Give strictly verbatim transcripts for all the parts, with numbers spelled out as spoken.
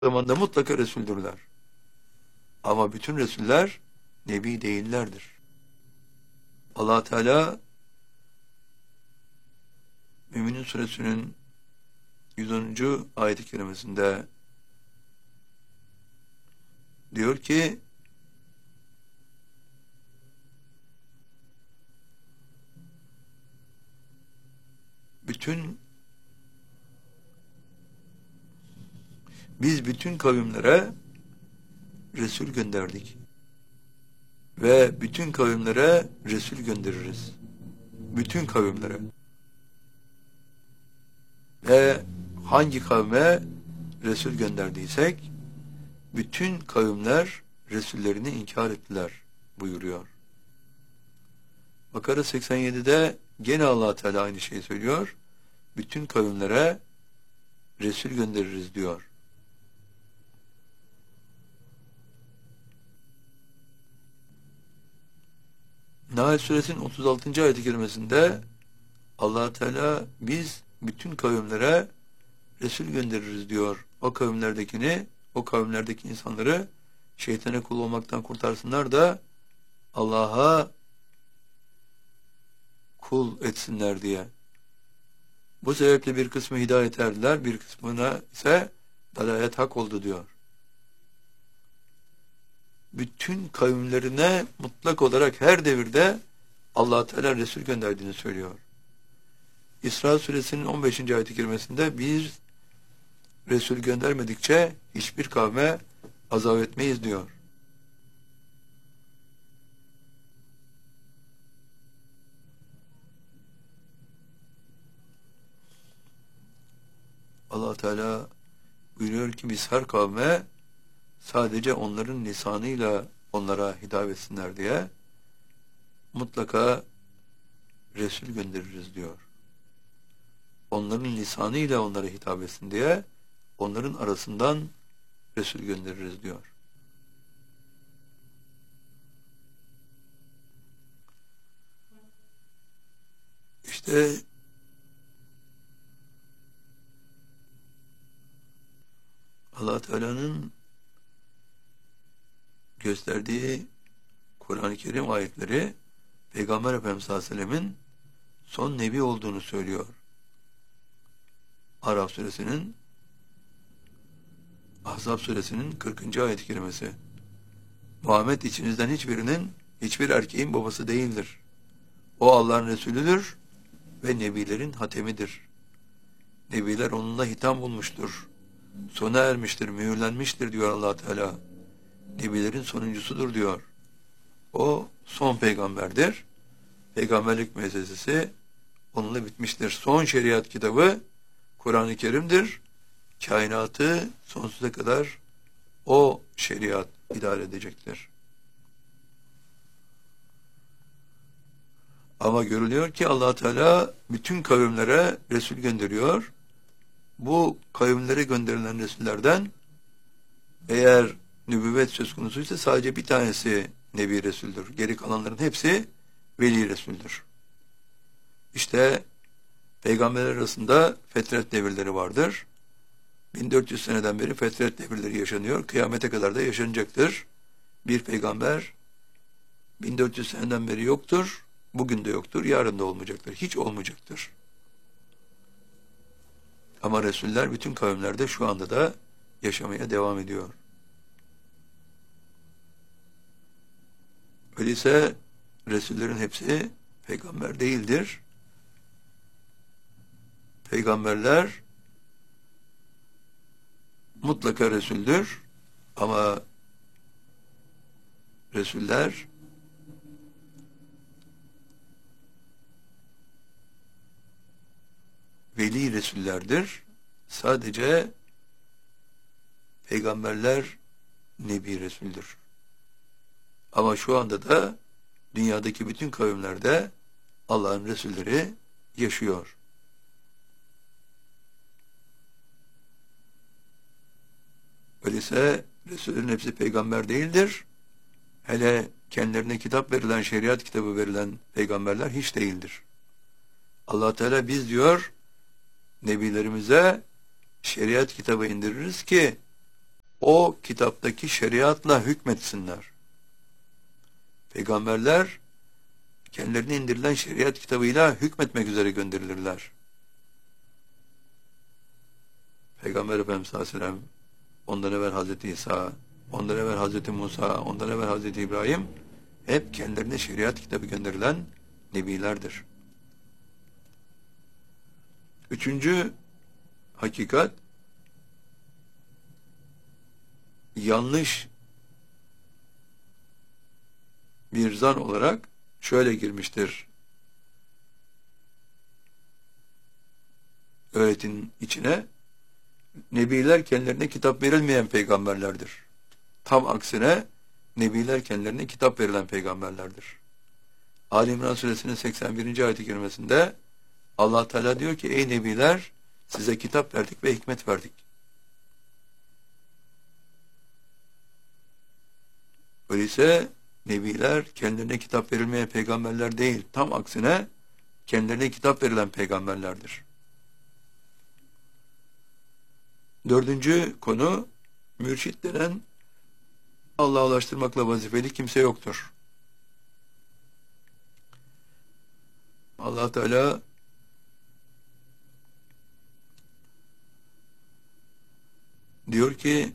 zamanda mutlaka Resuldürler. Ama bütün Resuller Nebi değillerdir. Allah Teala Müminin Suresinin yüz onuncu ayet-i kerimesinde diyor ki bütün biz bütün kavimlere Resul gönderdik ve bütün kavimlere Resul göndeririz. Bütün kavimlere. Ve hangi kavme Resul gönderdiysek bütün kavimler Resullerini inkar ettiler buyuruyor. Bakara seksen yedide gene Allah Teala aynı şeyi söylüyor. Bütün kavimlere Resul göndeririz diyor. Nahl Suresinin otuz altıncı ayet-i kerimesinde Allah Teala biz bütün kavimlere Resul göndeririz diyor. O kavimlerdekini, o kavimlerdeki insanları şeytana kul olmaktan kurtarsınlar da Allah'a kul etsinler diye. Bu sebeple bir kısmı hidayet erdiler, bir kısmına ise dalalet hak oldu diyor. Bütün kavimlerine mutlak olarak her devirde Allah Teala Resul gönderdiğini söylüyor. İsra Suresinin on beşinci ayet-i kerimesinde biz Resul göndermedikçe hiçbir kavme azap etmeyiz diyor. Allah Teala buyuruyor ki biz her kavme sadece onların lisanıyla onlara hidayet etsinler diye mutlaka Resul göndeririz diyor. Onların lisanıyla onlara hitap etsin diye onların arasından Resul göndeririz diyor. İşte Allah Teala'nın gösterdiği Kur'an-ı Kerim ayetleri Peygamber Efendimiz sallallahu aleyhi ve sellemin son nebi olduğunu söylüyor. Araf suresinin Ahzab suresinin kırkıncı ayet-i kerimesi. Muhammed içinizden hiçbirinin, hiçbir erkeğin babası değildir. O Allah'ın Resulüdür ve nebilerin hatemidir. Nebiler onunla hitam bulmuştur. Sona ermiştir, mühürlenmiştir diyor Allah Teala. Nebilerin sonuncusudur diyor. O son peygamberdir. Peygamberlik müessesesi onunla bitmiştir. Son şeriat kitabı Kur'an-ı Kerim'dir. Kainatı sonsuza kadar o şeriat idare edecektir. Ama görülüyor ki Allah Teala bütün kavimlere Resul gönderiyor. Bu kavimlere gönderilen Resullerden eğer nübüvvet söz konusuysa sadece bir tanesi Nebi Resul'dür. Geri kalanların hepsi Veli Resul'dür. İşte peygamberler arasında fetret devirleri vardır. bin dört yüz seneden beri fetret devirleri yaşanıyor. Kıyamete kadar da yaşanacaktır. Bir peygamber bin dört yüz seneden beri yoktur. Bugün de yoktur. Yarın da olmayacaktır. Hiç olmayacaktır. Ama Resuller bütün kavimlerde şu anda da yaşamaya devam ediyor. Öyleyse Resullerin hepsi peygamber değildir. Peygamberler mutlaka Resul'dür ama Resuller veli Resullerdir. Sadece peygamberler Nebi Resul'dür. Ama şu anda da dünyadaki bütün kavimlerde Allah'ın Resulleri yaşıyor. Öyleyse Resullerin hepsi peygamber değildir. Hele kendilerine kitap verilen, şeriat kitabı verilen peygamberler hiç değildir. Allah Teala biz diyor, nebilerimize şeriat kitabı indiririz ki o kitaptaki şeriatla hükmetsinler. Peygamberler kendilerine indirilen şeriat kitabıyla hükmetmek üzere gönderilirler. Peygamber Efendimiz sallallahu aleyhi ve sellem, ondan evvel Hazreti İsa, ondan evvel Hazreti Musa, ondan evvel Hazreti İbrahim hep kendilerine şeriat kitabı gönderilen nebilerdir. Üçüncü hakikat, yanlış bir zan olarak şöyle girmiştir öğretinin içine: nebiler kendilerine kitap verilmeyen peygamberlerdir. Tam aksine nebiler kendilerine kitap verilen peygamberlerdir. Ali İmran suresinin seksen birinci ayet-i kerimesinde Allah Teala diyor ki: ey nebiler, size kitap verdik ve hikmet verdik. Öyleyse nebiler kendilerine kitap verilmeyen peygamberler değil, tam aksine kendilerine kitap verilen peygamberlerdir. Dördüncü konu, mürşit denen Allah'a ulaştırmakla vazifeli kimse yoktur. Allah Teala diyor ki: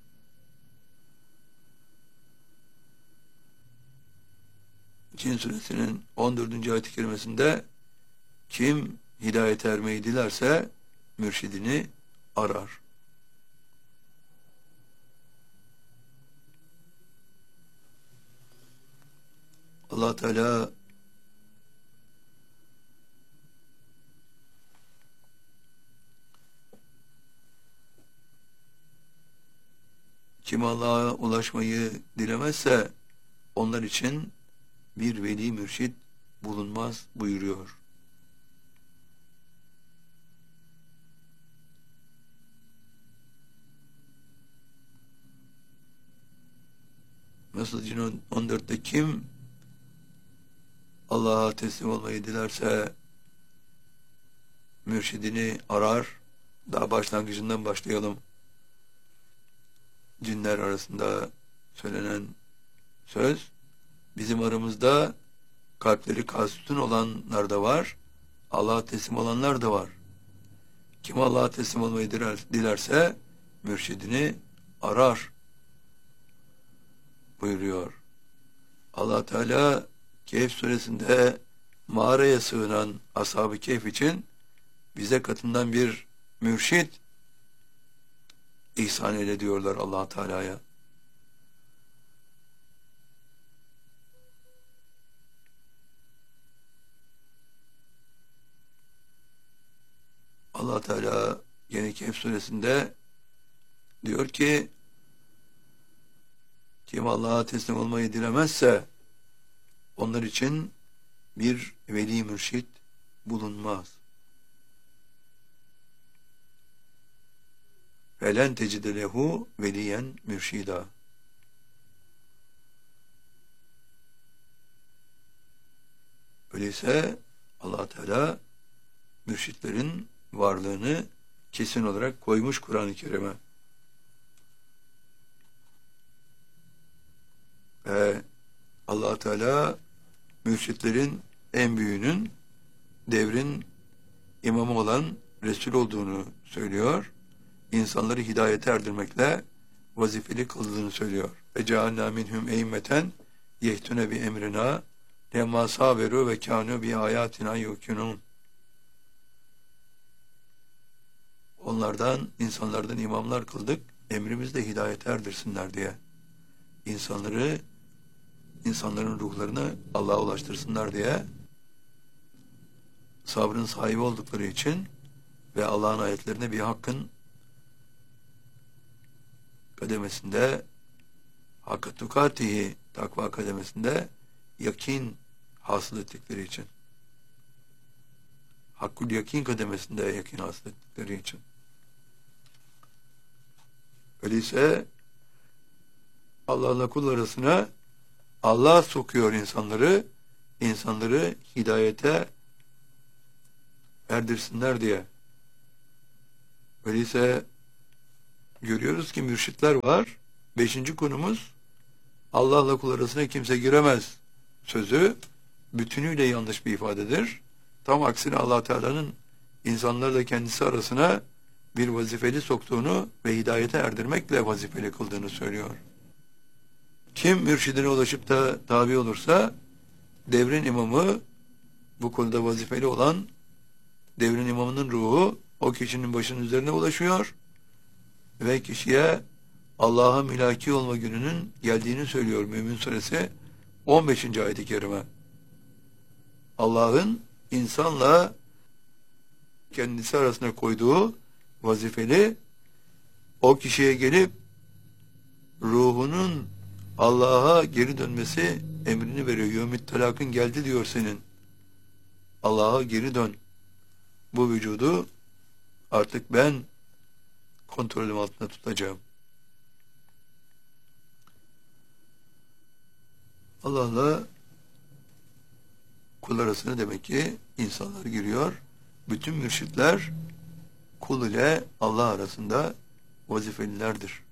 Cin suresinin on dördüncü ayet-i kerimesinde, kim hidayete ermeyi dilerse mürşidini arar. Allah Teala kim Allah'a ulaşmayı dilemezse onlar için bir veli mürşid bulunmaz buyuruyor. Nasıl Cin on dörtte kim Allah'a teslim olmayı dilerse mürşidini arar. Daha başlangıcından başlayalım. Cinler arasında söylenen söz, bizim aramızda kalpleri kasütün olanlar da var, Allah'a teslim olanlar da var. Kim Allah'a teslim olmayı dilerse mürşidini arar buyuruyor. Allah Teala Kehf suresinde mağaraya sığınan ashab-ı Kehf için bize katından bir mürşid ihsan eyle diyorlar Allah Teala'ya. Allah Teala yine Kehf suresinde diyor ki: kim Allah'a teslim olmayı dilemezse onlar için bir veli mürşid bulunmaz. Velen tecide lehu veliyen mürşida. Öyleyse Allah Teala mürşitlerin varlığını kesin olarak koymuş Kur'an-ı Kerim'e. Ve Allah Teala mürşitlerin en büyüğünün devrin imamı olan Resul olduğunu söylüyor. İnsanları hidayete erdirmekle vazifeli kıldığını söylüyor. Ve cealna minhum e'immeten yehtune bi emrina lemma saberu ve kanu bi ayatina yukinun. Onlardan, insanlardan imamlar kıldık, emrimizle hidayete erdirsinler diye. İnsanları, insanların ruhlarını Allah'a ulaştırsınlar diye, sabrın sahibi oldukları için ve Allah'ın ayetlerine bir hakkın kademesinde, hakka tukatihi, takva kademesinde yakin hasıl ettikleri için, hakkul yakin kademesinde yakin hasıl ettikleri için. Öyleyse Allah'la kul arasına Allah sokuyor insanları, insanları hidayete erdirsinler diye. Öyleyse görüyoruz ki mürşitler var. Beşinci konumuz, Allah'la kul arasına kimse giremez sözü bütünüyle yanlış bir ifadedir. Tam aksine Allah Teala'nın insanlarla kendisi arasına bir vazifeli soktuğunu ve hidayete erdirmekle vazifeli kıldığını söylüyor. Kim mürşidine ulaşıp da tabi olursa, devrin imamı, bu konuda vazifeli olan devrin imamının ruhu o kişinin başının üzerine ulaşıyor ve kişiye Allah'a mülaki olma gününün geldiğini söylüyor Mümin Suresi on beşinci ayet-i kerime. Allah'ın insanla kendisi arasına koyduğu vazifeli o kişiye gelip ruhunun Allah'a geri dönmesi emrini veriyor. Yevmit talakın geldi diyor senin. Allah'a geri dön. Bu vücudu artık ben kontrolüm altında tutacağım. Allah'la kul arasına demek ki insanlar giriyor. Bütün mürşitler kul ile Allah arasında vazifelilerdir.